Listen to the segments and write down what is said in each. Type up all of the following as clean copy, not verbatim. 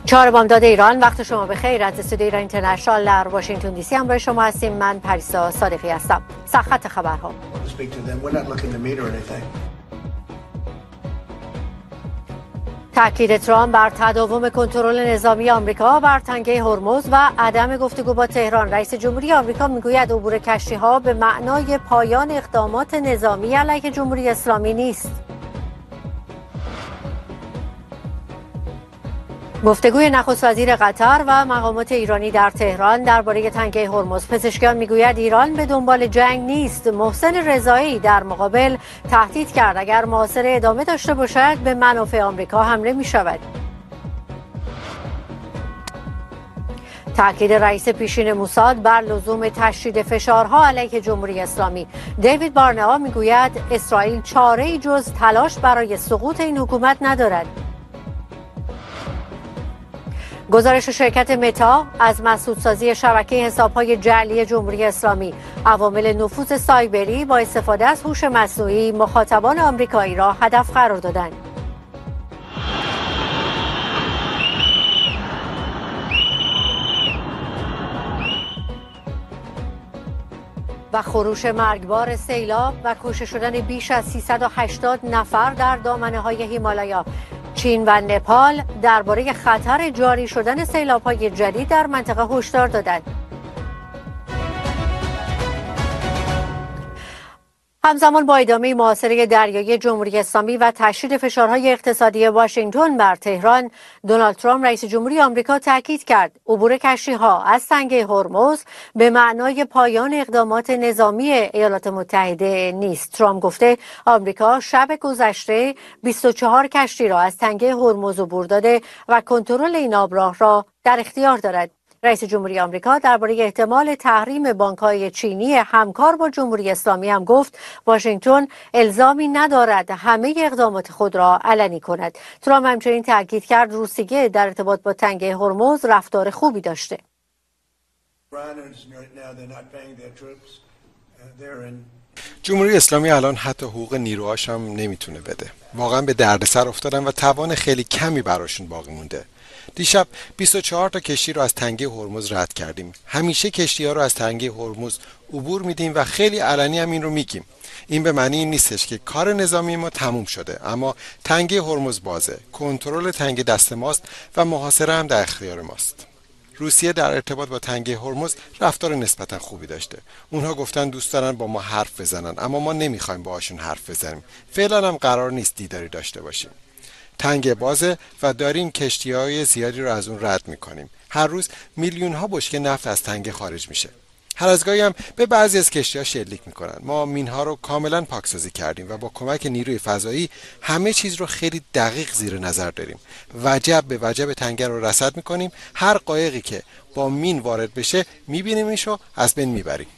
4 بامداد ایران، وقت شما بخیر. از استودیوی ایران اینترنشنال در واشنگتن دی سی همراه شما هستیم. من پریسا صادقی هستم. سرخط خبرها. تاکید ترامپ بر تداوم کنترل نظامی آمریکا بر تنگه هرمز و عدم گفتگو با تهران. رئیس جمهوری آمریکا میگوید عبور کشتی‌ها به معنای پایان اقدامات نظامی علیه جمهوری اسلامی نیست. گفتگوی نخست وزیر قطر و مقامات ایرانی در تهران درباره تنگه هرمز. پزشکیان میگوید ایران به دنبال جنگ نیست. محسن رضایی در مقابل تهدید کرد اگر محاصره ادامه داشته باشد به منافع آمریکا حمله می شود. تاکید رئیس پیشین موساد بر لزوم تشدید فشارها علیه جمهوری اسلامی. دیوید بارنئا میگوید اسرائیل چاره‌ای جز تلاش برای سقوط این حکومت ندارد. گزارش شرکت متا از مسدودسازی شبکه حساب‌های جعلی جمهوری اسلامی. عوامل نفوذ سایبری با استفاده از هوش مصنوعی مخاطبان آمریکایی را هدف قرار دادند. و خروش مرگبار سیلاب و کشته شدن بیش از 380 نفر در دامنه‌های هیمالایا. چین و نپال درباره خطر جاری شدن سیلاب‌های جدید در منطقه هشدار دادند. همزمان با ادامه محاصره دریایی جمهوری اسلامی و تشدید فشارهای اقتصادی واشنگتن بر تهران، دونالد ترامپ رئیس جمهوری آمریکا تاکید کرد عبور کشتی‌ها از تنگه هرمز به معنای پایان اقدامات نظامی ایالات متحده نیست. ترامپ گفته آمریکا شب گذشته 24 کشتی را از تنگه هرمز عبور داده و کنترل این آبراه را در اختیار دارد. رئیس جمهوری آمریکا درباره احتمال تحریم بانک‌های چینی همکار با جمهوری اسلامی هم گفت واشنگتن الزامی ندارد همه اقدامات خود را علنی کند. ترامپ همچنین تاکید کرد روسیه در ارتباط با تنگه هرمز رفتار خوبی داشته. جمهوری اسلامی الان حتی حقوق نیروهاش هم نمیتونه بده. واقعا به دردسر افتادن و توان خیلی کمی براشون باقی مونده. دیشب 24 تا کشتی رو از تنگه هرمز رد کردیم. همیشه کشتی‌ها رو از تنگه هرمز عبور میدیم و خیلی علنی هم این رو میگیم. این به معنی این نیستش که کار نظامی ما تموم شده، اما تنگه هرمز بازه. کنترل تنگه دست ماست و محاصره هم در اختیار ماست. روسیه در ارتباط با تنگه هرمز رفتار نسبتا خوبی داشته. اونها گفتن دوست دارن با ما حرف بزنن، اما ما نمیخوایم باهاشون حرف بزنیم. فعلا هم قرار نیست دیداری داشته باشیم. تنگه بازه و داریم کشتی‌های زیادی رو از اون رد می‌کنیم. هر روز میلیون‌ها بشکه نفت از تنگه خارج میشه. هر از گاهی هم به بعضی از کشتی‌ها شلیک می‌کنن. ما مین‌ها رو کاملاً پاکسازی کردیم و با کمک نیروی فضایی همه چیز رو خیلی دقیق زیر نظر داریم. وجب به وجب تنگه رو رصد می‌کنیم. هر قایقی که با مین وارد بشه می‌بینیمش و از بین می‌بریم.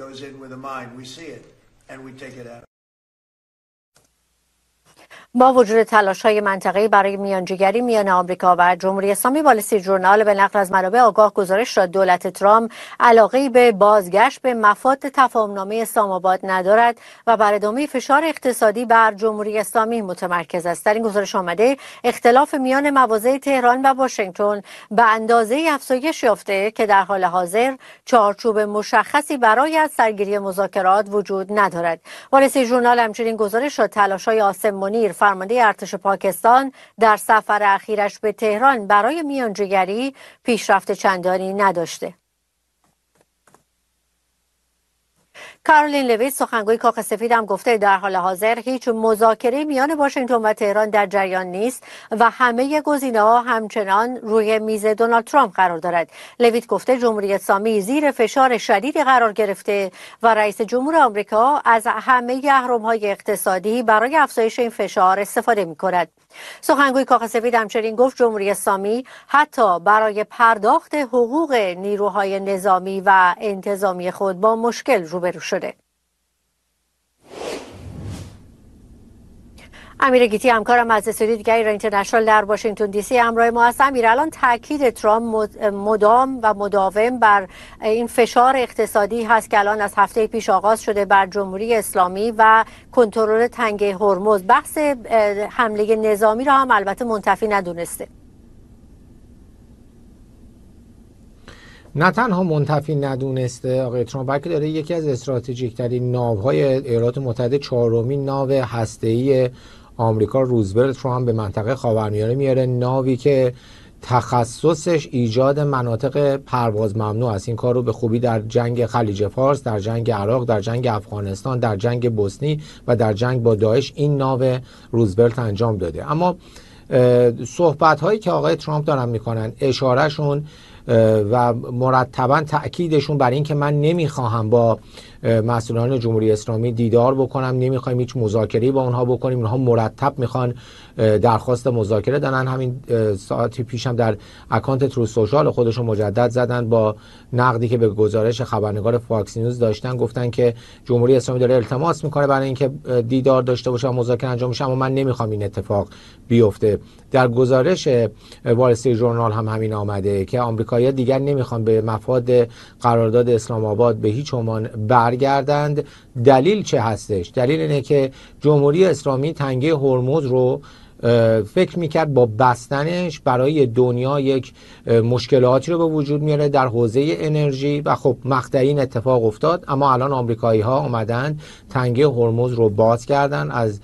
با وجود تلاش‌های منطقه‌ای برای میانجیگری میان آمریکا و جمهوری اسلامی، وال استریت ژورنال به نقل از منابع آگاه گزارش داد دولت ترامپ علاقه‌ای به بازگشت به مفاد تفاهم‌نامه اسلام آباد ندارد و بر ادامه فشار اقتصادی بر جمهوری اسلامی متمرکز است. در این گزارش آمده اختلاف میان مواضع تهران و واشنگتن به اندازه‌ای افزایش یافته که در حال حاضر چارچوب مشخصی برای از سرگیری مذاکرات وجود ندارد. وال استریت ژورنال همچنین گزارش داد تلاش‌های عاصم منیر فرمانده ارتش پاکستان در سفر اخیرش به تهران برای میانجیگری پیشرفت چندانی نداشته. کارولین لویس سخنگوی کاخ سفید هم گفته در حال حاضر هیچ مذاکره میان واشنگتن و تهران در جریان نیست و همه گزینه‌ها همچنان روی میز دونالد ترامپ قرار دارد. لویس گفته جمهوری اسلامی زیر فشار شدیدی قرار گرفته و رئیس جمهور آمریکا از همه اهرم‌های اقتصادی برای افزایش این فشار استفاده می‌کند. سخنگوی کاخ سفید همچنین گفت جمهوری اسلامی حتی برای پرداخت حقوق نیروهای نظامی و انتظامی خود با مشکل روبرو شده. امیر گیتی همکارم از استودیوی دیگر ایران اینترنشنال در واشنگتن دی سی همراه ما است. امیر، الان تاکید ترامپ مدام و مداوم بر این فشار اقتصادی هست که الان از هفته پیش آغاز شده بر جمهوری اسلامی و کنترل تنگه هرمز. بحث حمله نظامی را هم البته منتفی ندونسته. نه تنها منتفی ندونسته آقای ترامپ، بلکه داره یکی از استراتژیک ترین ناوهای ایالات متحده، چهارمین ناو هسته‌ای آمریکا روزولت رو هم به منطقه خاورمیانه میاره. ناوی که تخصصش ایجاد مناطق پرواز ممنوع است. این کار رو به خوبی در جنگ خلیج فارس، در جنگ عراق، در جنگ افغانستان، در جنگ بوسنی و در جنگ با داعش این ناو روزولت انجام داده. اما صحبت هایی که آقای ترامپ دارن میکنن، اشارهشون و مرتبا تأکیدشون بر این که من نمیخواهم با مسئولان جمهوری اسلامی دیدار بکنم، نمیخوایم هیچ مذاکره‌ای با اونها بکنیم، اونها مرتب میخوان درخواست مذاکره دارن. همین ساعتی پیشم در اکانت ترو سوشال خودشون مجدد زدن با نقدی که به گزارش خبرنگار فاکس نیوز داشتن، گفتن که جمهوری اسلامی داره التماس میکنه برای اینکه دیدار داشته باشه و مذاکره انجام بشه، اما من نمیخوام این اتفاق بیفته. در گزارش وال استریت ژورنال هم همین آمده که آمریکایی‌ها دیگر نمیخوان به مفاد قرارداد اسلام آباد به هیچ عنوان برگردند. دلیل چه هستش؟ دلیل اینه که جمهوری اسلامی تنگه هرمز رو فکر میکرد با بستنش برای دنیا یک مشکلاتی رو به وجود میاره در حوزه انرژی و خب مقطعی این اتفاق افتاد. اما الان آمریکایی ها اومدن تنگه هرمز رو باز کردن، از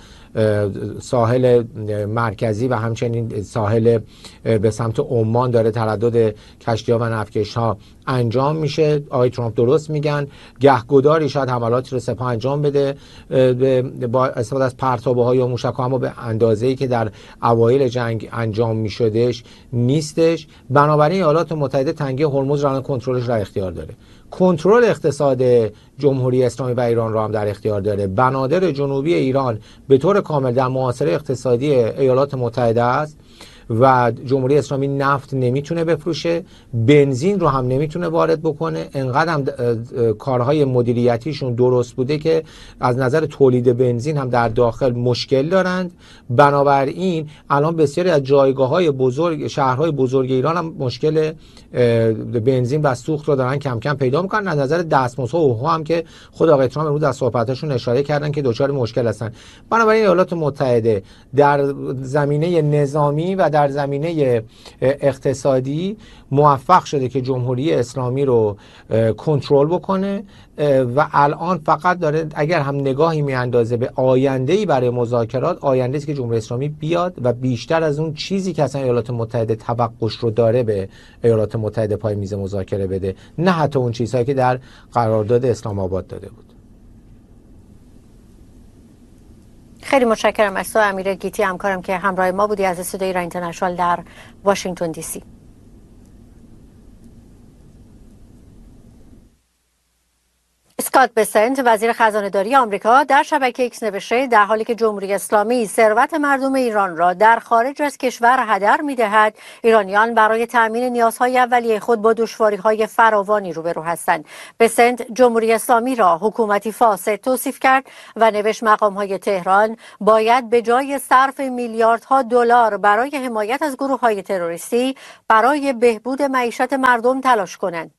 ساحل مرکزی و همچنین ساحل به سمت عمان داره تردد کشتی‌ها و نفتکش‌ها انجام میشه. آقای ترامپ درست میگن، گهگداری شاید حملاتی رو سپاه انجام بده با استفاده از پرتابه‌ها یا موشک‌ها، اما به اندازه‌ای که در اوایل جنگ انجام میشدش نیستش. بنابراین ایالات متحده تنگه هرمز رو کنترلش در اختیار داره. کنترل اقتصاد جمهوری اسلامی و ایران را هم در اختیار داره. بنادر جنوبی ایران به طور کامل در محاصره اقتصادی ایالات متحده است و جمهوری اسلامی نفت نمیتونه بفروشه، بنزین رو هم نمیتونه وارد بکنه. انقدر هم کارهای مدیریتیشون درست بوده که از نظر تولید بنزین هم در داخل مشکل دارند. بنابراین الان بسیاری از جایگاه‌های بزرگ، شهرهای بزرگ ایران هم مشکل بنزین و سوخت رو دارن کم کم پیدا میکنن. از نظر دستمزدها و هم که خود آقای ترامپ امروز در صحبتاشون اشاره کردن که دچار مشکل هستن. بنابراین ایالات متحده در زمینه نظامی و در زمینه اقتصادی موفق شده که جمهوری اسلامی رو کنترل بکنه و الان فقط داره اگر هم نگاهی میاندازه به آینده‌ای برای مذاکرات، آینده‌ای که جمهوری اسلامی بیاد و بیشتر از اون چیزی که اصلا ایالات متحده توقعش رو داره به ایالات متحده پای میز مذاکره بده، نه حتی اون چیزهایی که در قرارداد اسلام آباد داده بود. خیلی متشکرم از تو امیر گیتی، همکارم که همراه ما بودی از استودیوی ایران اینترنشنال در واشنگتن دی سی. اسکات بسنت وزیر خزانه‌داری آمریکا در شبکه ایکس نوشته در حالی که جمهوری اسلامی ثروت مردم ایران را در خارج از کشور هدر می‌دهد، ایرانیان برای تأمین نیازهای اولیه خود با دشواری‌های فراوانی روبرو هستند. بسنت جمهوری اسلامی را حکومتی فاسد توصیف کرد و نوشت مقام‌های تهران باید به جای صرف میلیاردها دلار برای حمایت از گروه‌های تروریستی برای بهبود معیشت مردم تلاش کنند.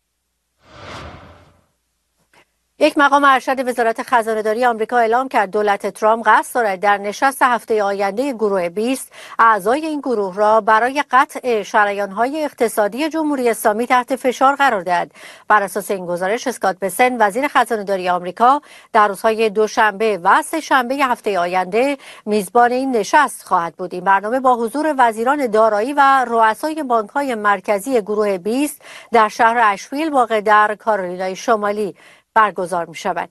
یک مقام ارشد وزارت خزانه‌داری آمریکا اعلام کرد دولت ترامپ قصد دارد در نشست هفته آینده گروه 20 اعضای این گروه را برای قطع شریان‌های اقتصادی جمهوری اسلامی تحت فشار قرار دهد. بر اساس این گزارش، اسکات بسن وزیر خزانه‌داری آمریکا در روزهای دوشنبه و سه‌شنبه هفته آینده میزبان این نشست خواهد بود. این برنامه با حضور وزیران دارایی و رؤسای بانک‌های مرکزی گروه 20 در شهر اشویل واقع در کارولینای شمالی برگزار می شود.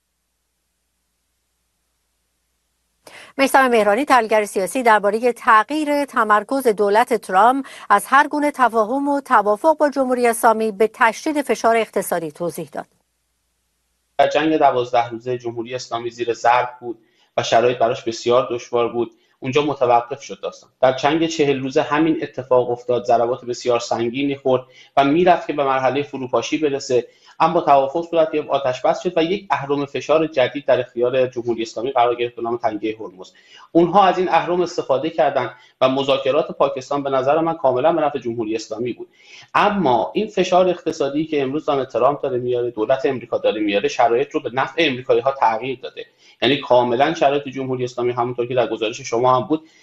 میثم مهرانی، تحلیلگر سیاسی، درباره تغییر تمرکز دولت ترامپ از هر گونه تفاهم و توافق با جمهوری اسلامی به تشدید فشار اقتصادی توضیح داد. در جنگ 12 روزه جمهوری اسلامی زیر ضرب بود و شرایط براش بسیار دشوار بود. اونجا متوقف شد داستان. در جنگ 40 روزه همین اتفاق افتاد، ضربات بسیار سنگینی خورد و میرفت که به مرحله فروپاشی برسه، اما توافق صورت گرفت، آتش بس شد و یک اهرم فشار جدید در اختیار جمهوری اسلامی قرار گرفت به نام تنگه هرمز. اونها از این اهرم استفاده کردند و مذاکرات پاکستان به نظر من کاملا به نفع جمهوری اسلامی بود. اما این فشار اقتصادی که امروز دونالد ترامپ داره میاره، دولت امریکا داره میاره، شرایط رو به نفع امریکایی‌ها تغییر داده. یعنی کاملا شرایط جمهوری اسلامی همونطور که در گزارش شما هم بود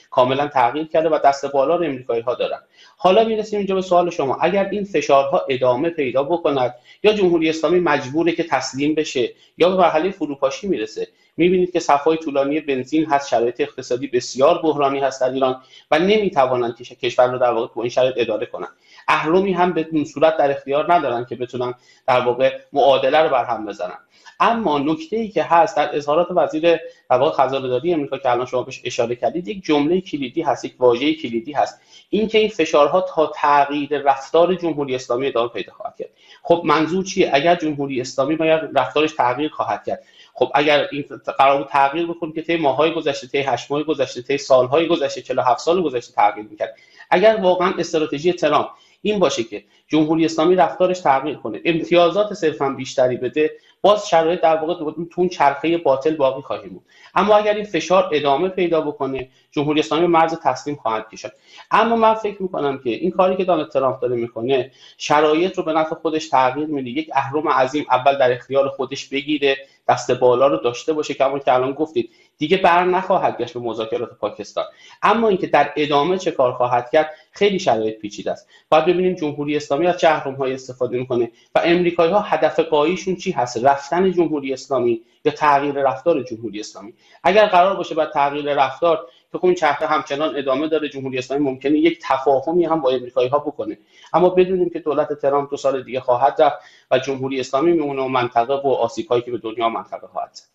کاملا تغییر کرده و دست بالا رو امریکایی‌ها دارن. حالا میرسیم اینجا به سوال شما، اگر این فشارها ادامه پیدا بکند یا جمهوری اسلامی مجبوره که تسلیم بشه یا به مرحله فروپاشی میرسه، میبینید که صفهای طولانی بنزین هست، شرایط اقتصادی بسیار بحرانی هست در ایران و نمیتوانند کشور رو در واقع تو این شرایط اداره کنن. اهرمی هم به این صورت در اختیار ندارن که بتونن در واقع معادله رو برهم بزنن. اما نکته‌ای که هست در اظهارات وزیر در واقع خزانه‌داری آمریکا که الان شما بهش اشاره کردید، یک جمله کلیدی هست، یک واژه کلیدی هست، این که این فشارها تا تغییر رفتار جمهوری اسلامی ادامه پیدا خواهد کرد. خب منظور چیه؟ اگر جمهوری اسلامی باید رفتارش تغییر خواهد کرد، خب اگر این قرار بود تغییر بکنه که طی ماه‌های گذشته، طی 8 ماه گذشته، طی سال‌های گذشته، 47 سال گذشته تغییر می‌کرد. اگر واقعا استراتژی ترامپ این باشه که جمهوری اسلامی رفتارش تغییر کنه، امتیازات صرفا بیشتری بده، باز شرایط در واقع تو اون چرخه باطل باقی خواهیم بود. اما اگر این فشار ادامه پیدا بکنه، جمهوری اسلامی مرز تسلیم خواهد کشید. اما من فکر می‌کنم که این کاری که دونالد ترامپ داره میکنه، شرایط رو به نفع خودش تغییر میده. یک اهرم عظیم اول در اختیار خودش بگیره، دست بالا رو داشته باشه که همون که الان گفتید دیگه بر نخواهد گشت به مذاکرات پاکستان. اما اینکه در ادامه چه کار خواهد کرد خیلی شرایط پیچیده است. باید ببینیم جمهوری اسلامی از چه اهرم‌هایی استفاده میکنه و امریکایی‌ها هدف غاییشون چی هست، رفتن جمهوری اسلامی یا تغییر رفتار جمهوری اسلامی. اگر قرار باشه بعد تغییر رفتار که خب این چرخه همچنان ادامه داره، جمهوری اسلامی ممکنه یک تفاهمی هم با امریکایی‌ها بکنه، اما بدونیم که دولت ترامپ 2 سال دیگه خواهد رفت و جمهوری اسلامی میمونه و منطقه و آسیب‌هایی که به دنیا منطقه خواهد زد.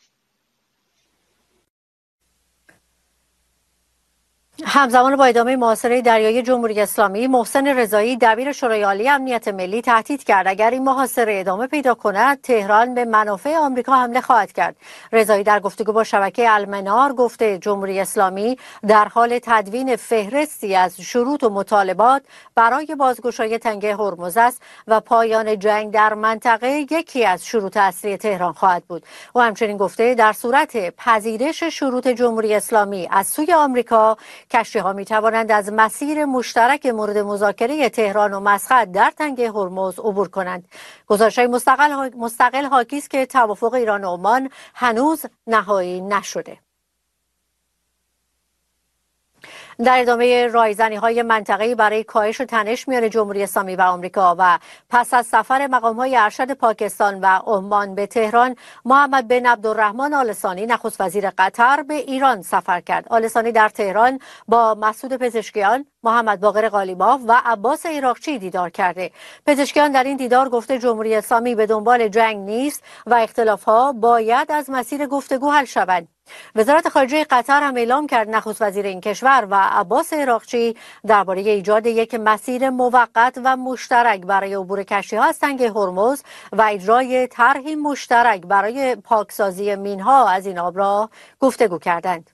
همزمان با ادامه محاصره دریایی جمهوری اسلامی، محسن رضایی دبیر شورای عالی امنیت ملی تهدید کرد اگر این محاصره ادامه پیدا کند تهران به منافع آمریکا حمله خواهد کرد. رضایی در گفتگو با شبکه المنار گفته جمهوری اسلامی در حال تدوین فهرستی از شروط و مطالبات برای بازگشایی تنگه هرمز است و پایان جنگ در منطقه یکی از شروط اصلی تهران خواهد بود. و همچنین گفته در صورت پذیرش شروط جمهوری اسلامی از سوی آمریکا، کشتی‌ها می‌توانند از مسیر مشترک مورد مذاکره تهران و مسقط در تنگه هرمز عبور کنند. گزارش‌های مستقل حاکی است که توافق ایران و عمان هنوز نهایی نشده. در ادامه رایزنی‌های منطقه‌ای برای کاهش تنش میان جمهوری اسلامی و آمریکا و پس از سفر مقام‌های ارشد پاکستان و عمان به تهران، محمد بن عبدالرحمن آل ثانی نخست وزیر قطر به ایران سفر کرد. آل ثانی در تهران با مسعود پزشکیان، محمد باقر قالیباف و عباس عراقچی دیدار کرده. پزشکیان در این دیدار گفته جمهوری اسلامی به دنبال جنگ نیست و اختلاف‌ها باید از مسیر گفتگو حل شوند. وزارت خارجه قطر هم اعلام کرد نخست وزیر این کشور و عباس عراقچی درباره ایجاد یک مسیر موقت و مشترک برای عبور کشتی‌ها از تنگه هرمز و اجرای طرحی مشترک برای پاکسازی مین‌ها از این آبراه گفتگو کردند.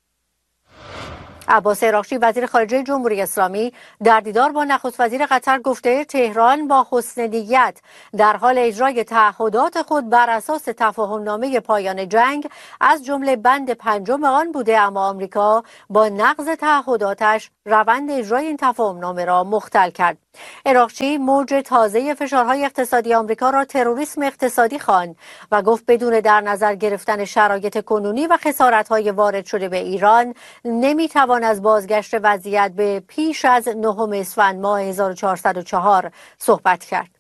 عباس عراقچی وزیر خارجه جمهوری اسلامی در دیدار با نخست وزیر قطر گفته تهران با حسن نیت در حال اجرای تعهدات خود بر اساس تفاهم‌نامه پایان جنگ از جمله بند 5 آن بوده، اما آمریکا با نقض تعهداتش روند اجرای این تفاهم‌نامه را مختل کرد. عراقچی موج تازه فشارهای اقتصادی آمریکا را تروریسم اقتصادی خواند و گفت بدون در نظر گرفتن شرایط کنونی و خسارت‌های وارد شده به ایران نمی‌توان از بازگشت وضعیت به پیش از 9 اسفند ماه 1404 صحبت کرد.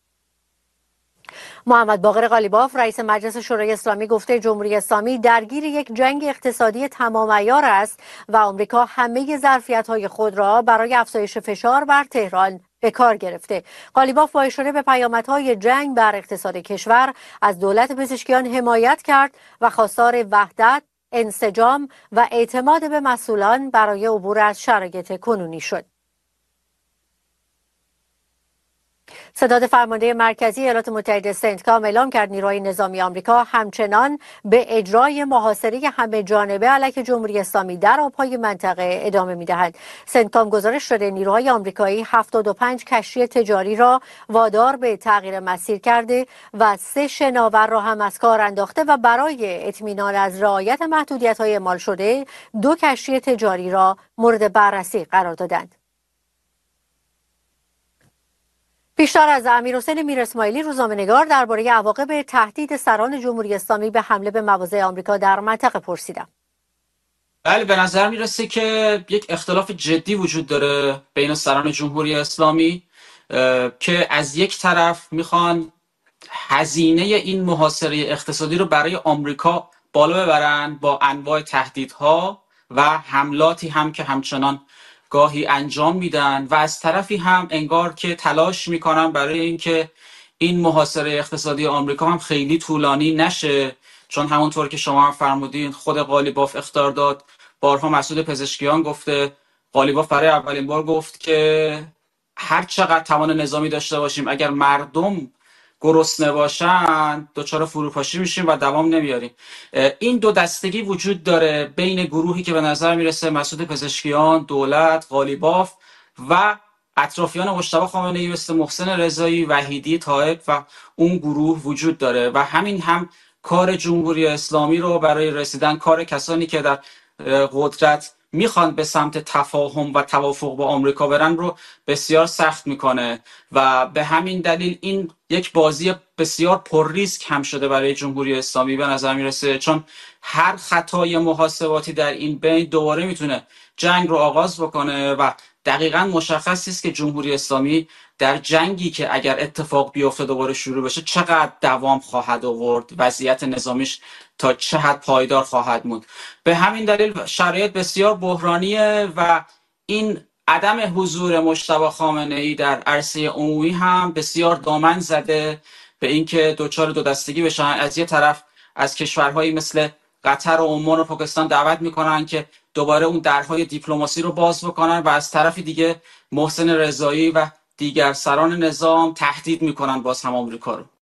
محمد باقر قالیباف رئیس مجلس شورای اسلامی گفته جمهوری اسلامی درگیر یک جنگ اقتصادی تمام عیار است و آمریکا همه ظرفیت‌های خود را برای افزایش فشار بر تهران به کار گرفته. قالیباف با اشاره به پیامدهای جنگ بر اقتصاد کشور از دولت پزشکیان حمایت کرد و خواستار وحدت، انسجام و اعتماد به مسئولان برای عبور از شرایط کنونی شد. ستاد فرمانده مرکزی ایالات متحده سنتکام اعلام کرد نیروهای نظامی آمریکا همچنان به اجرای محاصره همه جانبه علیه جمهوری اسلامی در آبهای منطقه ادامه می‌دهند. سنتکام گزارش داده نیروهای آمریکایی 75 کشتی تجاری را وادار به تغییر مسیر کرده و 3 شناور را هم از کار انداخته و برای اطمینان از رعایت محدودیت‌های اعمال شده 2 کشتی تجاری را مورد بررسی قرار دادند. پیشتر از امیرحسین میراسماعیلی روزنامه‌نگار درباره عواقب تهدید سران جمهوری اسلامی به حمله به مواضع آمریکا در منطقه پرسیدم. بله، به نظر میرسه که یک اختلاف جدی وجود داره بین سران جمهوری اسلامی که از یک طرف میخوان هزینه این محاصره اقتصادی رو برای آمریکا بالا ببرن با انواع تهدیدها و حملاتی هم که همچنان گاهی انجام میدن و از طرفی هم انگار که تلاش میکنن برای اینکه این محاصره اقتصادی آمریکا هم خیلی طولانی نشه، چون همونطور که شما هم فرمودین خود قالیباف اخطار داد. بارها مسعود پزشکیان گفته، قالیباف برای اولین بار گفت که هر چقدر توان نظامی داشته باشیم اگر مردم گرسنه باشن دچار فروپاشی میشیم و دوام نمیاریم. این دو دستگی وجود داره بین گروهی که به نظر میرسه مسعود پزشکیان، دولت، قالیباف و اطرافیان مجتبی خامنه‌ای مثل محسن رضایی، وحیدی طایب و اون گروه وجود داره و همین هم کار جمهوری اسلامی رو برای رسیدن کار کسانی که در قدرت میخوان به سمت تفاهم و توافق با آمریکا برن رو بسیار سخت میکنه و به همین دلیل این یک بازی بسیار پر ریسک هم شده برای جمهوری اسلامی به نظر میرسه، چون هر خطای محاسباتی در این بین دوباره میتونه جنگ رو آغاز بکنه و دقیقاً مشخص است که جمهوری اسلامی در جنگی که اگر اتفاق بیفته دوباره شروع بشه چقدر دوام خواهد آورد، وضعیت نظامیش تا چه حد پایدار خواهد موند. به همین دلیل شرایط بسیار بحرانیه و این عدم حضور مجتبی خامنه‌ای در عرصه عمومی هم بسیار دامن زده به اینکه دچار دو دستگی بشن. از یه طرف از کشورهایی مثل قطر و عمان و پاکستان دعوت میکنن که دوباره اون درهای دیپلماسی رو باز بکنن و از طرف دیگه محسن رضایی و دیگر سران نظام تهدید میکنن باز هم آمریکا رو.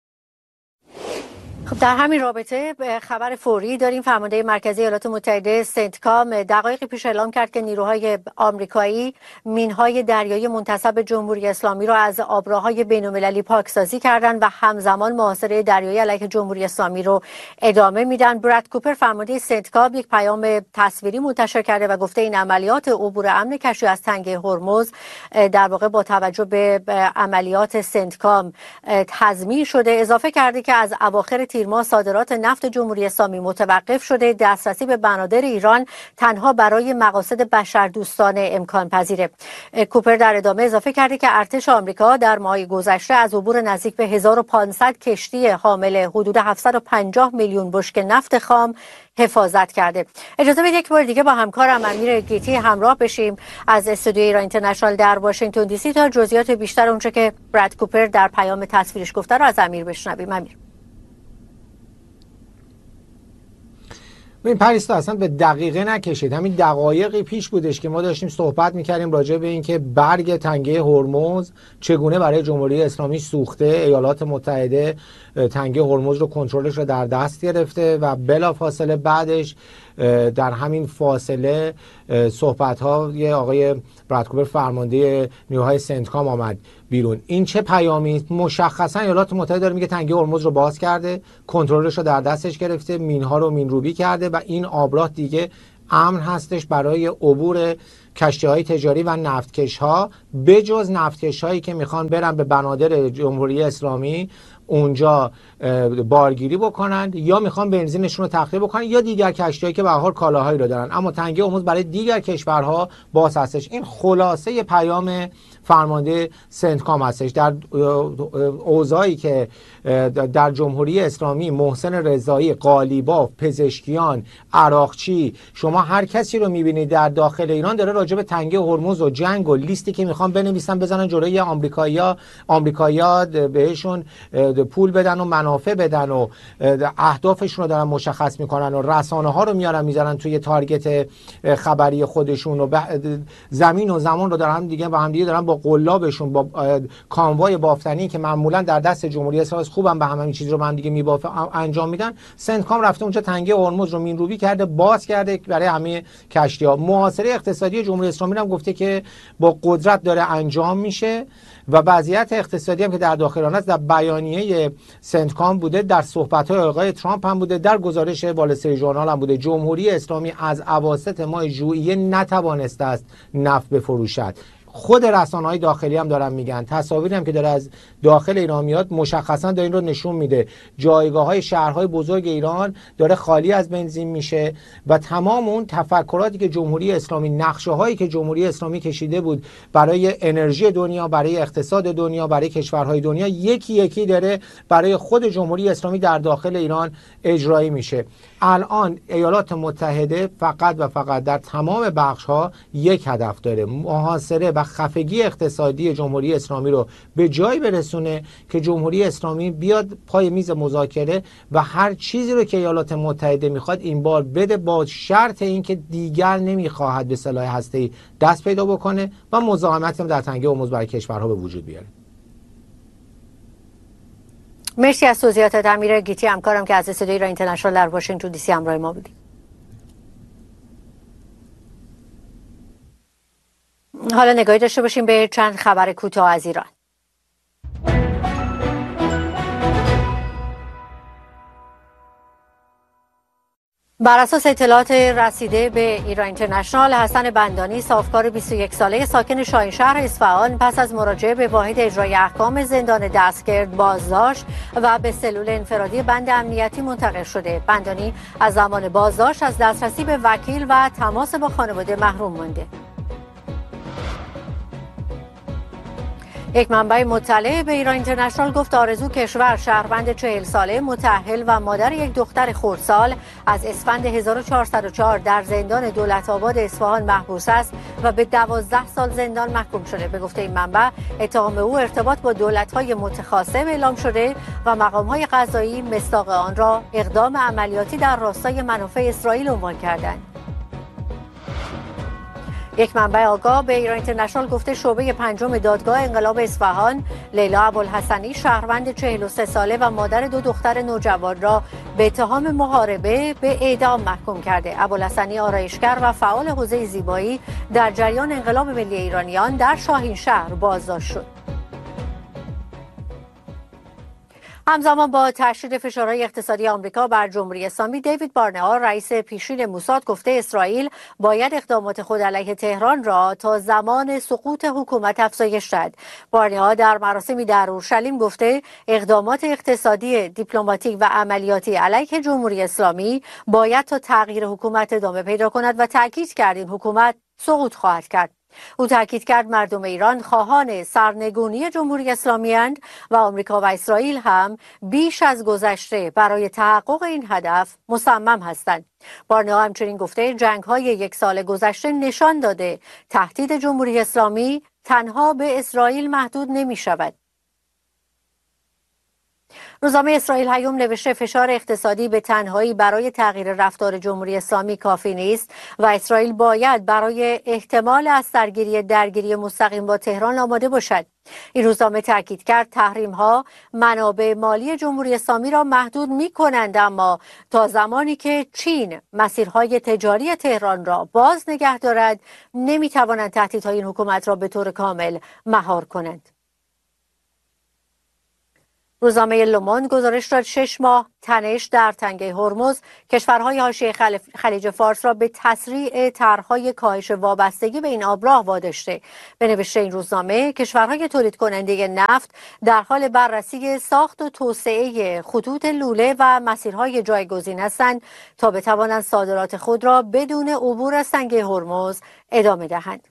خب در همین رابطه خبر فوری داریم. فرمانده مرکزی ایالات متحده سنتکام دقایقی پیش اعلام کرد که نیروهای آمریکایی مینهای دریایی منتسب جمهوری اسلامی را از آبراهای بین‌المللی پاکسازی کردند و همزمان محاصره دریایی علیه جمهوری اسلامی رو ادامه میدن. براد کوپر فرمانده سنتکام یک پیام تصویری منتشر کرده و گفته این عملیات عبور امن کشتی از تنگه هرمز در واقع با توجه به عملیات سنتکام تضمین شده. اضافه کرده که از اواخر تیر ماه صادرات نفت جمهوری اسلامی متوقف شده. دسترسی به بنادر ایران تنها برای مقاصد بشردوستانه امکان پذیره. کوپر در ادامه اضافه کرده که ارتش آمریکا در ماه گذشته از عبور نزدیک به 1500 کشتی حامل حدود 750 میلیون بشکه نفت خام حفاظت کرده. اجازه بدید یک بار دیگه با همکارم امیر گیتی همراه بشیم از استودیوی ایران اینترنشنال در واشنگتن دی سی تا جزئیات بیشتر اونچه که براد کوپر در پیام تصویرش گفته رو از امیر بشنویم. امیر. این پریستا اصلا به دقیقه نکشید. همین دقایقی پیش بودش که ما داشتیم صحبت میکردیم راجع به اینکه برگ تنگه هرمز چگونه برای جمهوری اسلامی سوخته. ایالات متحده تنگه هرمز رو کنترلش رو در دست گرفته و بلافاصله بعدش در همین فاصله صحبت ها یه آقای براد کوپر فرمانده نیروهای سنتکام آمد بیرون. این چه پیامی؟ مشخصا ایالات متحده داره میگه تنگه هرمز رو باز کرده، کنترلش رو در دستش گرفته، مینها رو مینروبی کرده و این آبراه دیگه امن هستش برای عبور کشتی‌های تجاری و نفتکش‌ها، بجز نفتکش‌هایی که میخوان برن به بنادر جمهوری اسلامی اونجا بارگیری بکنند یا میخوان بنزینشون رو تخریب بکنن یا دیگر کشتی‌هایی که به هر حال کالاهایی رو دارن، اما تنگه هرمز برای دیگر کشورها باز هستش. این خلاصه پیام فرمانده سنتکام هستش. در اوضاعی که در جمهوری اسلامی محسن رضایی، قالیباف، پزشکیان، عراقچی، شما هر کسی رو میبینید در داخل ایران داره راجع به تنگه هرمز و جنگ و لیستی که میخوان بنویسن بزنن جلوی آمریکایی‌ها بهشون پول بدن و منافع بدن و اهدافشون رو دارن مشخص میکنن و رسانه ها رو میذارن توی تارگت خبری خودشون و زمین و زمان رو دارن دیگه با هم دیگه دارن با قلابشون با کانوای بافتنی که معمولا در دست جمهوری اسلامی خوبم به همین چیز رو با هم دیگه انجام میدن. سنتکام رفته اونجا تنگه هرمز رو مینروبی کرده، باز کرده برای همه کشتی‌ها. محاصره اقتصادی جمهوری اسلامی هم گفته که با قدرت داره انجام میشه و وضعیت اقتصادی هم که در داخل آن است در بیانیه سنتکام بوده، در صحبت‌های آقای ترامپ هم بوده، در گزارش وال استریت ژورنال هم بوده. جمهوری اسلامی از اواسط ماه ژوئیه نتوانسته است نفت بفروشد. خود رسانه‌های داخلی هم دارن میگن، تصاویری هم که داره از داخل ایران میاد مشخصا داره این رو نشون میده. جایگاه‌های شهرهای بزرگ ایران داره خالی از بنزین میشه و تمام اون تفکراتی که جمهوری اسلامی، نقشه‌هایی که جمهوری اسلامی کشیده بود برای انرژی دنیا، برای اقتصاد دنیا، برای کشورهای دنیا، یکی یکی داره برای خود جمهوری اسلامی در داخل ایران اجرایی میشه. الان ایالات متحده فقط و فقط در تمام بخش‌ها یک هدف داره، محاصره و خفگی اقتصادی جمهوری اسلامی رو به جای برسونه که جمهوری اسلامی بیاد پای میز مذاکره و هر چیزی رو که ایالات متحده میخواد این بار بده، با شرط اینکه دیگر نمیخواهد به سلاح هسته‌ای دست پیدا بکنه و مزاحمت هم در تنگه هرمز برای کشورها به وجود بیاره. مرسی از توضیحاتت امیر گیتی، همکارم که از استودیوی ایران اینترنشنال در واشنگتن دی سی همراه ما بودید. حالا نگاهی داشته باشیم به چند خبر کوتاه از ایران. بر اساس اطلاعات رسیده به ایران اینترنشنال، حسن بندانی، صافکار 21 ساله ساکن شاهینشهر اصفهان، پس از مراجعه به واحد اجرای احکام زندان دستگرد بازداشت و به سلول انفرادی بند امنیتی منتقل شده. بندانی از زمان بازداشت از دسترسی به وکیل و تماس با خانواده محروم مانده. یک منبع مطلع به ایران اینترنشنال گفت آرزو کشور، شهروند 40 ساله متأهل و مادر یک دختر خردسال، از اسفند 1404 در زندان دولت‌آباد اصفهان محبوس است و به 12 سال زندان محکوم شده. به گفته این منبع، اتهام او ارتباط با دولت‌های متخاصم اعلام شده و مقام‌های قضایی مصداق آن را اقدام عملیاتی در راستای منافع اسرائیل عنوان کردند. یک منبع آگاه به ایران اینترنشنال گفته شعبه پنجم دادگاه انقلاب اصفهان لیلا ابوالحسنی، شهروند 43 ساله و مادر دو دختر نوجوان را به اتهام محاربه به اعدام محکوم کرده. ابوالحسنی آرایشگر و فعال حوزه زیبایی در جریان انقلاب ملی ایرانیان در شاهینشهر بازداشت شد. همزمان با تشدید فشارهای اقتصادی آمریکا بر جمهوری اسلامی، دیوید بارنها، رئیس پیشین موساد، گفته اسرائیل باید اقدامات خود علیه تهران را تا زمان سقوط حکومت افزایش دهد. بارنها در مراسمی در اورشلیم گفته اقدامات اقتصادی، دیپلماتیک و عملیاتی علیه جمهوری اسلامی باید تا تغییر حکومت ادامه پیدا کند و تاکید کرد این حکومت سقوط خواهد کرد. او تاکید کرد مردم ایران خواهان سرنگونی جمهوری اسلامی اند و آمریکا و اسرائیل هم بیش از گذشته برای تحقق این هدف مصمم هستند. بارنها همچنین گفته جنگ‌های یک سال گذشته نشان داده تهدید جمهوری اسلامی تنها به اسرائیل محدود نمی شود. روزنامه اسرائیل هیوم نوشته فشار اقتصادی به تنهایی برای تغییر رفتار جمهوری اسلامی کافی نیست و اسرائیل باید برای احتمال از درگیری مستقیم با تهران آماده باشد. این روزنامه تاکید کرد تحریم‌ها منابع مالی جمهوری اسلامی را محدود می‌کنند، اما تا زمانی که چین مسیرهای تجاری تهران را باز نگه دارد نمی‌توانند تهدیدهای این حکومت را به طور کامل مهار کنند. روزنامه لوموند گزارش داد 6 ماه تنش در تنگه هرمز کشورهای حاشیه خلیج فارس را به تسریع طرح‌های کاهش وابستگی به این آبراه واداشته. به نوشته این روزنامه کشورهای تولید کننده نفت در حال بررسی ساخت و توسعه خطوط لوله و مسیرهای جایگزین هستند تا بتوانند صادرات خود را بدون عبور از تنگه هرمز ادامه دهند.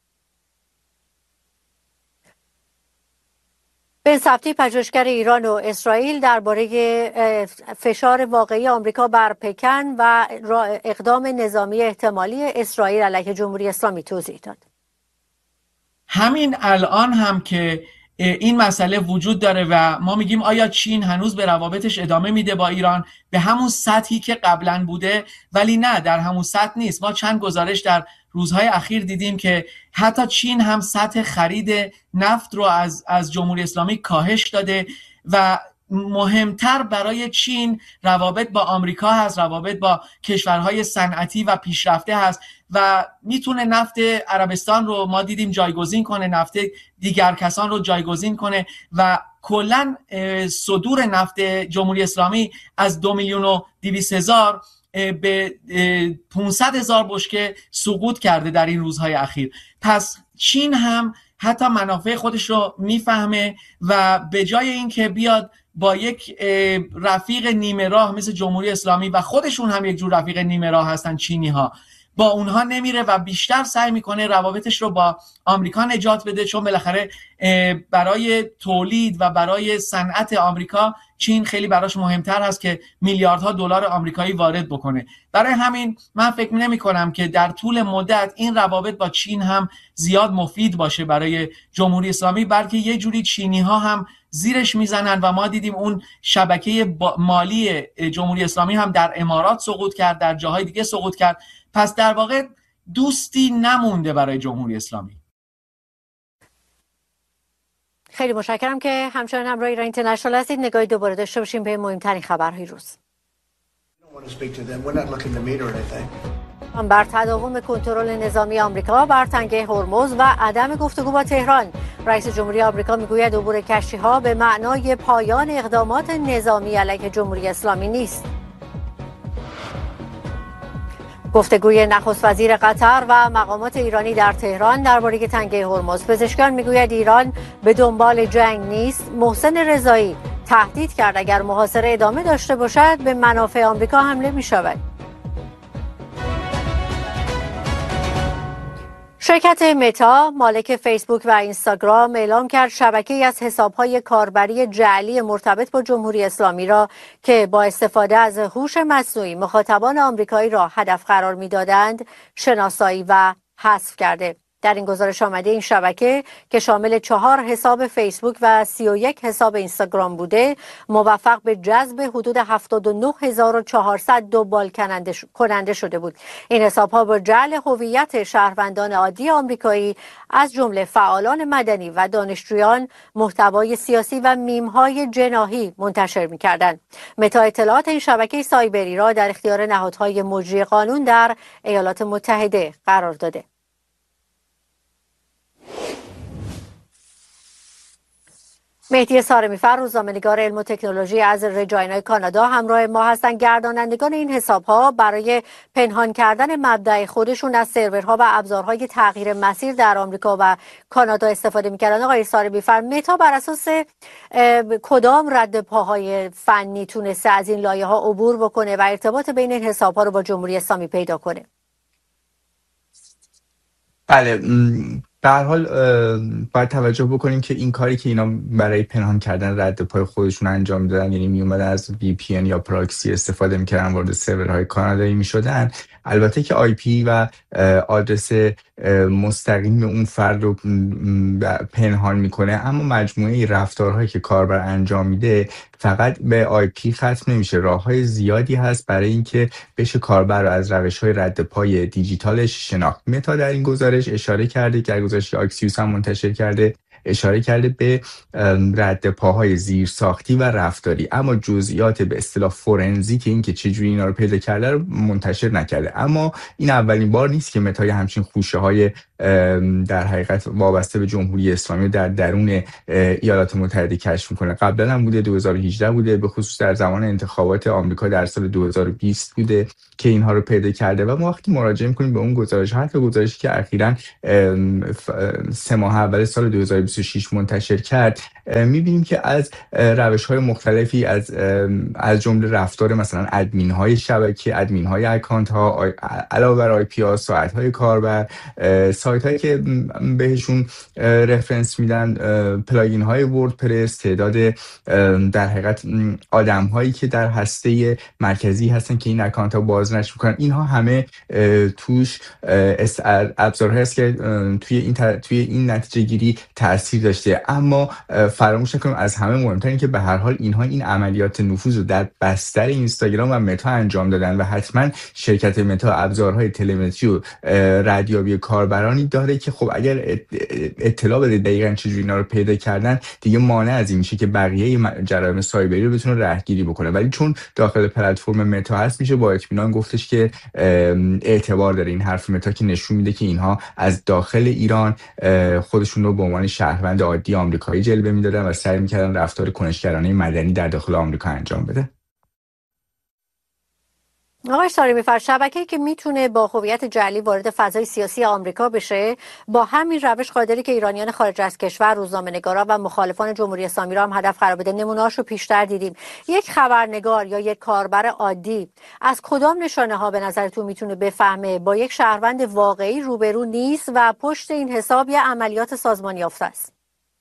بن سبتی، پژوهشگر ایران و اسرائیل، درباره فشار واقعی آمریکا بر پکن و اقدام نظامی احتمالی اسرائیل علیه جمهوری اسلامی توضیح داد. همین الان هم که این مسئله وجود داره و ما میگیم آیا چین هنوز به روابطش ادامه میده با ایران به همون سطحی که قبلا بوده، ولی نه، در همون سطح نیست. ما چند گزارش در روزهای اخیر دیدیم که حتی چین هم سطح خرید نفت رو از جمهوری اسلامی کاهش داده و مهمتر برای چین روابط با آمریکا هست، روابط با کشورهای صنعتی و پیشرفته هست و میتونه نفت عربستان رو ما دیدیم جایگزین کنه، نفت دیگر کسان رو جایگزین کنه و کلا صدور نفت جمهوری اسلامی از 2,200,000 به 500,000 بشکه سقوط کرده در این روزهای اخیر. پس چین هم حتی منافع خودش رو میفهمه و به جای اینکه بیاد با یک رفیق نیمه راه مثل جمهوری اسلامی، و خودشون هم یک جور رفیق نیمه راه هستن چینی ها، با اونها نمیره و بیشتر سعی میکنه روابطش رو با آمریکا نجات بده، چون بالاخره برای تولید و برای صنعت آمریکا چین خیلی براش مهمتر هست که میلیاردها دلار آمریکایی وارد بکنه. برای همین من فکر نمی کنم که در طول مدت این روابط با چین هم زیاد مفید باشه برای جمهوری اسلامی، بلکه یه جوری چینی ها هم زیرش میزنن و ما دیدیم اون شبکه مالی جمهوری اسلامی هم در امارات سقوط کرد، در جاهای دیگه سقوط کرد. پس در واقع دوستی نمونده برای جمهوری اسلامی. خیلی متشکرم که همچنان همراه ایران اینترنشنال هستید. نگاهی دوباره داشته باشیم به مهمترین خبرهای روز. بر تداوم کنترل نظامی آمریکا بر تنگه هرمز و عدم گفتگو با تهران، رئیس جمهوری آمریکا میگوید عبور کشتی‌ها به معنای پایان اقدامات نظامی علیه جمهوری اسلامی نیست. گفتگوی نخست وزیر قطر و مقامات ایرانی در تهران درباره تنگه هرمز. پزشکان میگوید ایران به دنبال جنگ نیست. محسن رضایی تهدید کرد اگر محاصره ادامه داشته باشد به منافع آمریکا حمله می‌شود. شرکت متا مالک فیسبوک و اینستاگرام اعلام کرد شبکه‌ای از حساب‌های کاربری جعلی مرتبط با جمهوری اسلامی را که با استفاده از هوش مصنوعی مخاطبان آمریکایی را هدف قرار می‌دادند شناسایی و حذف کرده. در این گزارش آمده این شبکه که شامل 4 حساب فیسبوک و 31 حساب اینستاگرام بوده، موفق به جذب حدود 79400 دنبال کننده شده بود. این حساب‌ها با جعل هویت شهروندان عادی آمریکایی از جمله فعالان مدنی و دانشجویان محتوای سیاسی و میم‌های جناحی منتشر می‌کردند. متا اطلاعات این شبکه سایبری را در اختیار نهادهای مجری قانون در ایالات متحده قرار داده. مهدی سارمی‌فر، روزنامه‌نگار علم و تکنولوژی از رجاینا کانادا همراه ما هستند. گردانندگان این حساب‌ها برای پنهان کردن مبدأ خودشون از سرورها و ابزارهای تغییر مسیر در آمریکا و کانادا استفاده می‌کردند. آقای سارمی‌فر، متا بر اساس کدام رد پاهای فنی تونسته از این لایه‌ها عبور بکنه و ارتباط بین این حساب‌ها رو با جمهوری اسلامی پیدا کنه؟ بله، به هر حال باید توجه بکنیم که این کاری که اینا برای پنهان کردن رد پای خودشون انجام میدادن، یعنی میومدن از VPN یا پراکسی استفاده میکردن، وارد سرورهای کانادایی میشدن. البته که IP و آدرس مستقیم اون فرد رو پنهان میکنه، اما مجموعه رفتارهایی که کاربر انجام میده فقط به IP ختم نمیشه. راههای زیادی هست برای اینکه بشه کاربر رو از روش‌های رد پای دیجیتالش شناخت. متا در این گزارش اشاره کرده که گزارش آکسیوس هم منتشر کرده، اشاره کرده به رد پاهای زیرساختی و رفتاری، اما جزئیات به اصطلاح فورنزیک این که چجوری اینا رو پیدا کرده رو منتشر نکرده. اما این اولین بار نیست که متا همچین خوشه‌های در حقیقت وابسته به جمهوری اسلامی در درون ایالات متحده کشف میکنه. قبلا هم بوده، 2018 بوده، به خصوص در زمان انتخابات آمریکا در سال 2020 بوده که اینها رو پیدا کرده. و ما وقتی مراجعه میکنیم به اون گزارش، حتی گزارشی که اخیراً 3 ماه اول سال 2026 منتشر کرد، میبینیم که از روش‌های مختلفی از جمله رفتار مثلا ادمین‌های شبکه، ادمین‌های اکانت‌ها، علاوه بر آی‌پی ساعت‌های کاربر، سایت‌هایی که بهشون رفرنس میدن، پلاگین‌های وردپرس، تعداد در حقیقت آدم‌هایی که در هسته مرکزی هستن که این اکانت‌ها بازنشر می‌کنن، اینها همه توش ابزارهایی هست که توی این نتیجه گیری تاثیر داشته. اما فراموش نکنیم از همه مهمتر این که به هر حال اینها این عملیات نفوذ رو در بستر اینستاگرام و متا انجام دادن و حتما شرکت متا ابزارهای تلمتری و ردیابی کاربرانی داره که خب اگر اطلاع بده دقیقاً چجوری اینا رو پیدا کردن، دیگه مانع از این میشه که بقیه جرایم سایبری رو بتونه رهگیری بکنه. ولی چون داخل پلتفرم متا هست، میشه با اطمینان گفتش که اعتبار داره این حرف متا که نشون میده که اینها از داخل ایران خودشون رو به عنوان شهروند عادی آمریکایی جلوه میدادن و سعی میکردن رفتار کنشگرانه مدنی در داخل آمریکا انجام بده. آقای سارمیفر، شبکه‌ای که میتونه با هویت جعلی وارد فضای سیاسی آمریکا بشه، با همین روش قادری که ایرانیان خارج از کشور، روزنامه‌نگارا و مخالفان جمهوری اسلامی را هم هدف قرار بده. نمونه‌هاش رو پیشتر دیدیم. یک خبرنگار یا یک کاربر عادی از کدام نشانه‌ها به نظرتون میتونه بفهمه با یک شهروند واقعی روبرو نیست و پشت این حساب یه عملیات سازمان یافته است؟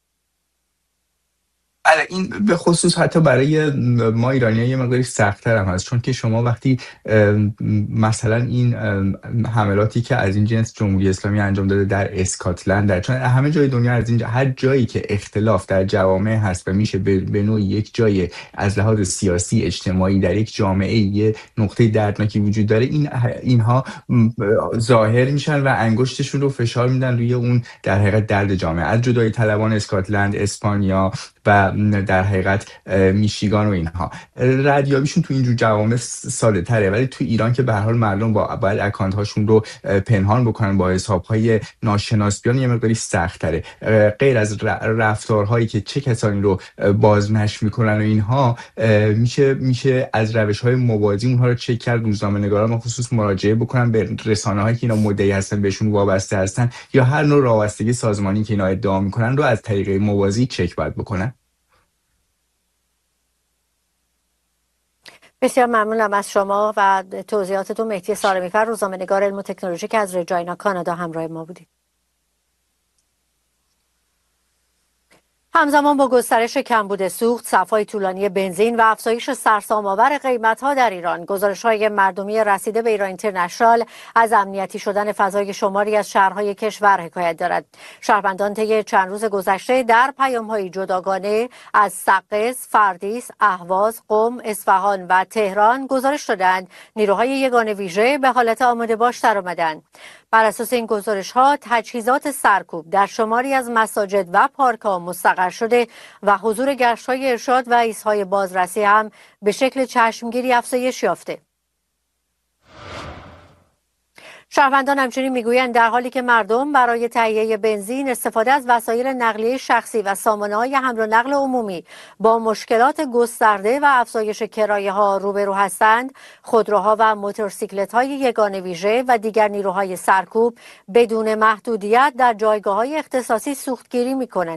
بله، این به خصوص حتی برای ما ایرانی‌ها یه مقداری سخت‌تر هم هست، چون که شما وقتی مثلا این حملاتی که از این جنس جمهوری اسلامی انجام داده در اسکاتلند، در چون همه جای دنیا از این هر جایی که اختلاف در جوامع هست و میشه به نوعی یک جای از لحاظ سیاسی اجتماعی در یک جامعه یه نقطه دردناکی وجود داره، اینها ظاهر میشن و انگشتشون رو فشار میدن روی اون در حقیقت درد جامعه، از جدایی طلبان اسکاتلند، اسپانیا و در حقیقت میشیگان و اینها. ردیابیشون تو اینجور جوامع ساده تره، ولی تو ایران که به هر حال مردم باید اکانت هاشون رو پنهان بکنن با حساب های ناشناس بیان، یه مقداری سخت تره. غیر از رفتارهایی که چه کسانی رو بازنشر میکنن و اینها، میشه از روش های موازی اونها رو چک کرد. روزنامه‌نگاران ما خصوص مراجعه بکنن به رسانه هایی که اینا مدعی هستن بهشون وابسته هستن، یا هر نوع وابستگی سازمانی که اینا ادعا میکنن رو از طریق موازی چک باید بکنن. بسیار ممنونم از شما و توضیحاتتون. مهدی سارمیفر، روزنامه‌نگار علم و تکنولوژی که از رجاینا کانادا همراه ما بودید. همزمان با گسترش کمبود سوخت، صف‌های طولانی بنزین و افزایش سرسام‌آور قیمت‌ها در ایران، گزارش‌های مردمی رسیده به ایران اینترنشنال از امنیتی شدن فضای شماری از شهرهای کشور حکایت دارد. شهروندان طی چند روز گذشته در پیام‌های جداگانه از سقز، فردیس، اهواز، قم، اصفهان و تهران گزارش دادند نیروهای یگان ویژه به حالت آماده باش درآمدند. بر اساس این گزارش‌ها، تجهیزات سرکوب در شماری از مساجد و پارک‌ها مستقر شده و حضور گشت‌های ارشاد و ایست‌های بازرسی هم به شکل چشمگیری افزایش یافته. شهروندان همچنین میگویند در حالی که مردم برای تهیه بنزین، استفاده از وسایل نقلیه شخصی و سامانه‌های حمل و نقل عمومی با مشکلات گسترده و افزایش کرایه‌ها روبرو هستند، خودروها و موتورسیکلت‌های یگان ویژه و دیگر نیروهای سرکوب بدون محدودیت در جایگاه‌های اختصاصی سوختگیری می‌کنند.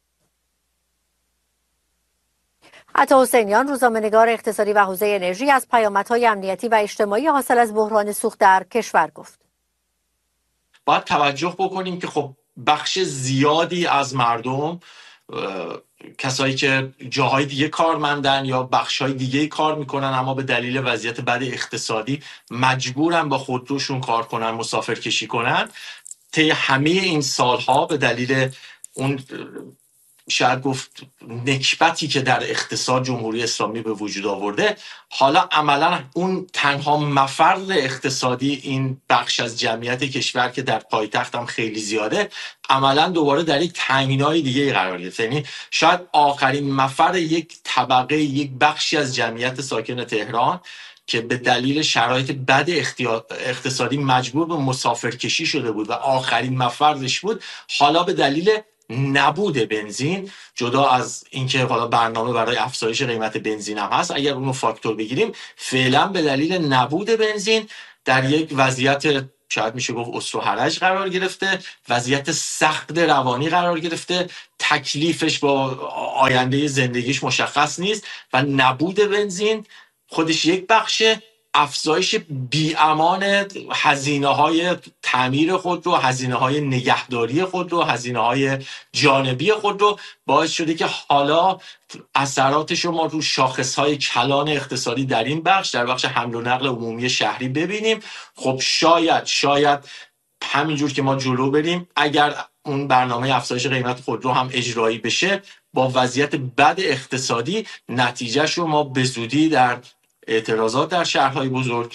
عطا حسینیان، روزنامه‌نگار اقتصادی و حوزه انرژی، از پیامدهای امنیتی و اجتماعی حاصل از بحران سوخت در کشور گفت. باید توجه بکنیم که خب بخش زیادی از مردم، کسایی که جاهای دیگه کارمندن یا بخشهای دیگه کار میکنن اما به دلیل وضعیت بد اقتصادی مجبورن با خودروشون کار کنن، مسافر کشی کنن. طی همه این سالها به دلیل اون شاید گفت نکبتی که در اقتصاد جمهوری اسلامی به وجود آورده، حالا عملا اون تنها مفر اقتصادی این بخش از جمعیت کشور که در پایتخت هم خیلی زیاده، عملا دوباره در یک تامینای دیگه قرار گرفت. یعنی شاید آخرین مفر یک طبقه، یک بخشی از جمعیت ساکن تهران که به دلیل شرایط بد اقتصادی مجبور به مسافرکشی شده بود و آخرین مفرش بود، حالا به دلیل نبود بنزین، جدا از اینکه حالا برنامه برای افزایش قیمت بنزین هم هست، اگر اونو فاکتور بگیریم، فعلا به دلیل نبود بنزین در یک وضعیت شاید میشه گفت اسر و حرج قرار گرفته، وضعیت سخت روانی قرار گرفته، تکلیفش با آینده زندگیش مشخص نیست و نبود بنزین خودش یک بخشه، افزایش بی‌امان هزینه‌های تعمیر خودرو، هزینه‌های نگهداری خودرو، هزینه‌های جانبی خودرو باعث شده که حالا اثراتش رو ما رو شاخص‌های کلان اقتصادی در این بخش، در بخش حمل و نقل عمومی شهری ببینیم. خب شاید همینجور که ما جلو بریم، اگر اون برنامه افزایش قیمت خودرو هم اجرایی بشه، با وضعیت بد اقتصادی نتیجهش رو ما به زودی در اعتراضات در شهرهای بزرگ،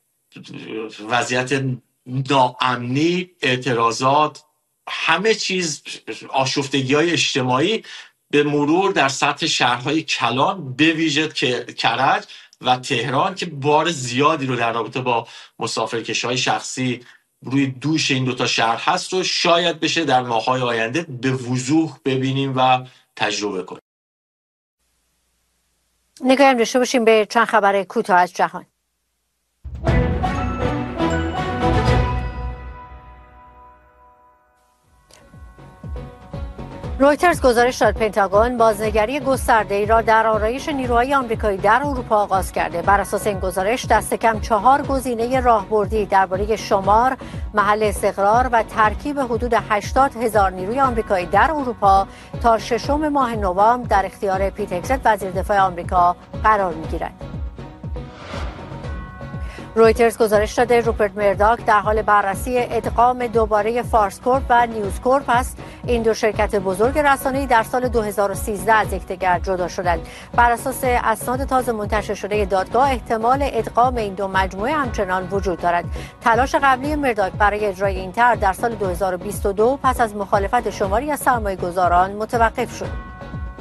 وضعیت ناامنی، اعتراضات، همه چیز، آشفتگی‌های اجتماعی به مرور در سطح شهرهای کلان، به ویژه کرج و تهران که بار زیادی رو در رابطه با مسافرکشی‌های شخصی روی دوش این دوتا شهر هست رو شاید بشه در ماه‌های آینده به وضوح ببینیم و تجربه کنیم. نگاهیم داشته باشیم به چند خبر کوتاه از جهان. رویترز گزارش داد پنتاگون بازنگری گسترده‌ای را در آرایش نیروهای آمریکایی در اروپا آغاز کرده. بر اساس این گزارش دست کم 4 گزینه راهبردی درباره شمار، محل استقرار و ترکیب حدود 80,000 نیروی آمریکایی در اروپا تا 6 ماه نوامبر در اختیار پیت هگست وزیر دفاع آمریکا قرار می‌گیرد. رویترز گزارش داده روپرت مرداک در حال بررسی ادغام دوباره فارس کورپ و نیوز کورپ است. این دو شرکت بزرگ رسانه‌ای در سال 2013 از یکدیگر جدا شدند. بر اساس اسناد تازه منتشر شده دادگاه احتمال ادغام این دو مجموعه همچنان وجود دارد. تلاش قبلی مرداک برای اجرای این طرح در سال 2022 پس از مخالفت شماری از سرمایه‌گذاران متوقف شد.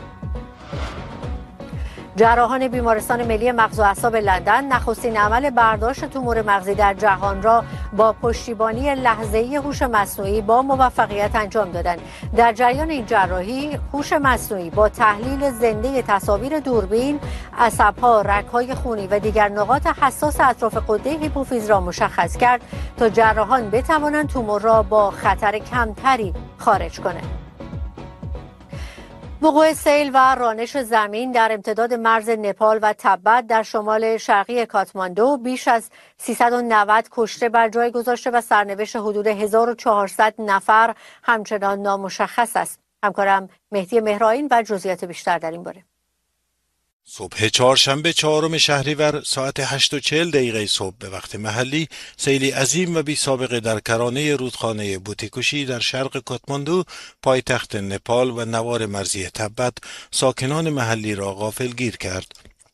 جراحان بیمارستان ملی مغز و اعصاب لندن نخستین عمل برداشت تومور مغزی در جهان را با پشتیبانی لحظه‌ای هوش مصنوعی با موفقیت انجام دادند. در جریان این جراحی هوش مصنوعی با تحلیل زنده تصاویر دوربین، عصب‌ها، رگ‌های خونی و دیگر نقاط حساس اطراف غده هیپوفیز را مشخص کرد تا جراحان بتوانند تومور را با خطر کمتری خارج کنند. وقوع سیل و رانش زمین در امتداد مرز نپال و تبت در شمال شرقی کاتماندو بیش از 390 کشته بر جای گذاشته و سرنوشت حدود 1400 نفر همچنان نامشخص است. همکارم مهدی مهرائین و جزئیات بیشتر در این باره. صبح چهارشنبه 4 شهریور ساعت 8:40 صبح به وقت محلی سیلی عظیم و بی سابقه در کرانه رودخانه بوتیکوشی در شرق کاتماندو پایتخت نپال و نوار مرزی تبت ساکنان محلی را غافلگیر کرد.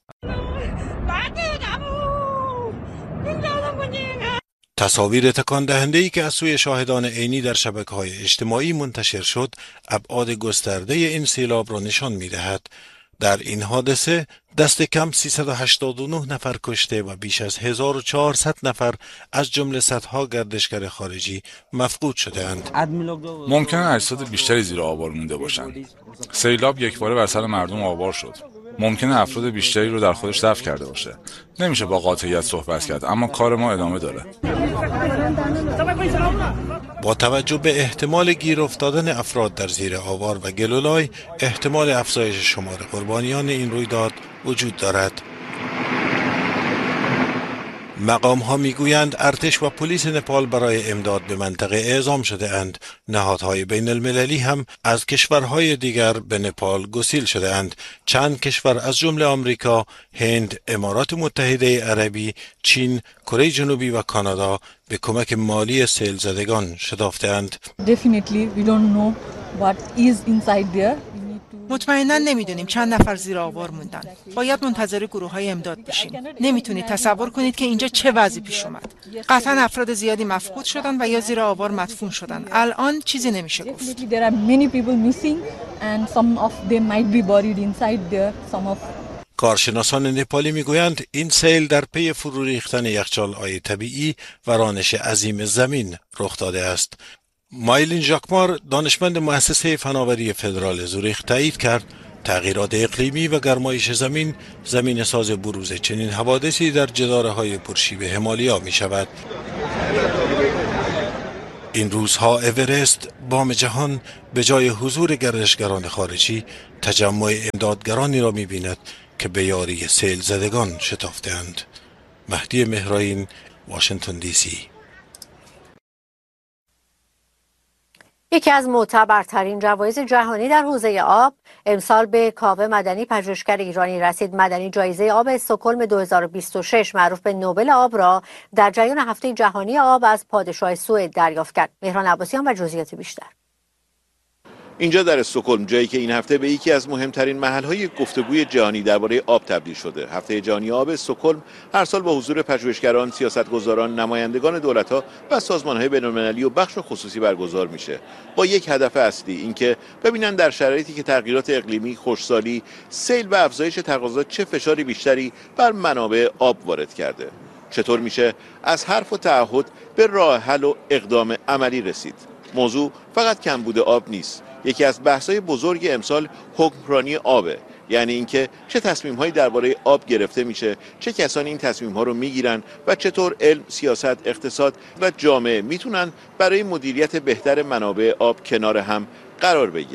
تصاویر تکان دهنده‌ای که از سوی شاهدان عینی در شبکه‌های اجتماعی منتشر شد ابعاد گسترده این سیلاب را نشان می‌دهد. در این حادثه دست کم 389 نفر کشته و بیش از 1400 نفر از جمله صدها گردشگر خارجی مفقود شده‌اند. ممکنه اجساد بیشتری زیر آوار مونده باشند. سیلاب یکباره بر سر مردم آوار شد. ممکنه افراد بیشتری رو در خودش دفن کرده باشه. نمیشه با قاطعیت صحبت کرد، اما کار ما ادامه داره. با توجه به احتمال گیر افتادن افراد در زیر آوار و گلولای، احتمال افزایش شمار قربانیان این رویداد وجود دارد. مقام ها میگویند ارتش و پلیس نپال برای امداد به منطقه اعزام شده اند. نهادهای بین المللی هم از کشورهای دیگر به نپال گسیل شده اند. چند کشور از جمله آمریکا، هند، امارات متحده عربی، چین، کره جنوبی و کانادا به کمک مالی سیل زدگان شتافته اند. مطمئنا نمیدونیم چند نفر زیر آوار موندن. باید منتظر گروه‌های امداد بشیم. نمیتونید تصور کنید که اینجا چه وضعی پیش اومد. قطعا افراد زیادی مفقود شدن و یا زیر آوار مدفون شدن. الان چیزی نمیشه گفت. کارشناسان نپالی میگویند این سیل در پی فرو ریختن یخچال‌های طبیعی و رانش عظیم زمین رخ داده است. مایلین ژاکمار دانشمند مؤسسه فناوری فدرال زوریخ تایید کرد تغییرات اقلیمی و گرمایش زمین زمین ساز بروز چنین حوادثی در جداره‌های پرشیب همالیا می شود. این روزها اورست بام جهان به جای حضور گردشگران خارجی تجمع امدادگرانی را می بیند که به یاری سیل زدگان شتافته‌اند. مهدی مهرائین، واشنگتن دی سی. یکی از معتبرترین جوایز جهانی در حوزه آب امسال به کاوه مدنی پژوهشگر ایرانی رسید. مدنی جایزه آب استکهلم 2026 معروف به نوبل آب را در جریان هفته جهانی آب از پادشاه سوئد دریافت کرد. مهران عباسیان و جزئیات بیشتر. اینجا در استکهلم، جایی که این هفته به یکی از مهمترین محل‌های گفتگوی جهانی درباره آب تبدیل شده. هفته جهانی آب استکهلم هر سال با حضور پژوهشگران، سیاستگزاران، نمایندگان دولت‌ها و سازمان‌های بین‌المللی و بخش خصوصی برگزار میشه. با یک هدف اصلی، اینکه ببینن در شرایطی که تغییرات اقلیمی، خشکسالی، سیل و افزایش تقاضا چه فشاری بیشتری بر منابع آب وارد کرده. چطور میشه از حرف و تعهد به راه حل و اقدام عملی رسید. موضوع فقط کمبود آب نیست. یکی از بحث‌های بزرگ امسال حکمرانی آبه، یعنی اینکه چه تصمیم‌هایی درباره آب گرفته میشه، چه کسانی این تصمیم‌ها رو میگیرن و چطور علم، سیاست، اقتصاد و جامعه میتونن برای مدیریت بهتر منابع آب کنار هم قرار بگیرن.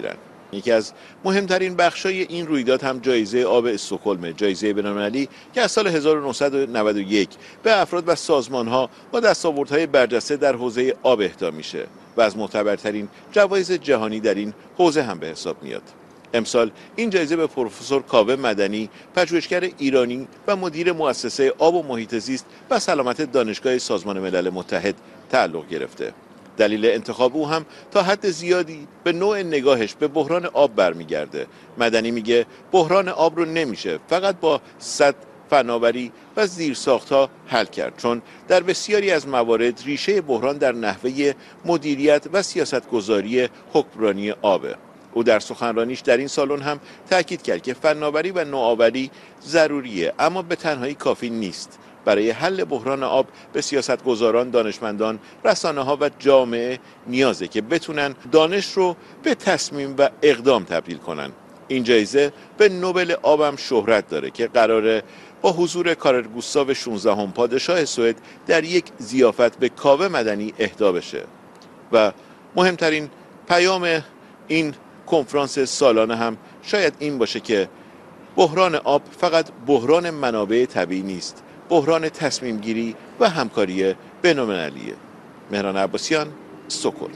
یکی از مهمترین بخشای این رویداد هم جایزه آب استکهلم، جایزه بین‌المللی که از سال 1991 به افراد و سازمان‌ها با دستاوردهای برجسته در حوزه آب اهدا میشه و از معتبرترین جوایز جهانی در این حوزه هم به حساب میاد. امسال این جایزه به پروفسور کاوه مدنی، پژوهشگر ایرانی و مدیر مؤسسه آب و محیط زیست و سلامت دانشگاه سازمان ملل متحد تعلق گرفته. دلیل انتخاب او هم تا حد زیادی به نوع نگاهش به بحران آب برمیگرده. مدنی میگه بحران آب رو نمیشه فقط با سد، فناوری و زیرساخت‌ها حل کرد، چون در بسیاری از موارد ریشه بحران در نحوه مدیریت و سیاستگذاری حکمرانی آبه. او در سخنرانیش در این سالن هم تاکید کرد که فناوری و نوآوری ضروریه، اما به تنهایی کافی نیست. برای حل بحران آب به سیاستگزاران، دانشمندان، رسانه‌ها و جامعه نیازه که بتونن دانش رو به تصمیم و اقدام تبدیل کنن. این جایزه به نوبل آب هم شهرت داره که قراره با حضور کارل گوستاو 16 پادشاه سوئد در یک ضیافت به کاوه مدنی اهدا بشه. و مهمترین پیام این کنفرانس سالانه هم شاید این باشه که بحران آب فقط بحران منابع طبیعی نیست، بحران تصمیم گیری و همکاری بین‌المللیه. مهران عباسیان، استکهلم.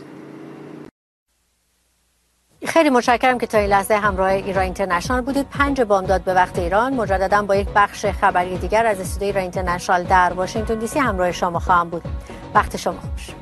خیلی متشکرم که تا این لحظه همراه ایران اینترنشنال بودید. 5 بامداد به وقت ایران مجددا با یک بخش خبری دیگر از استودیوی ایران اینترنشنال در واشنگتن دی سی همراه شما خواهم بود. وقت شما خوش.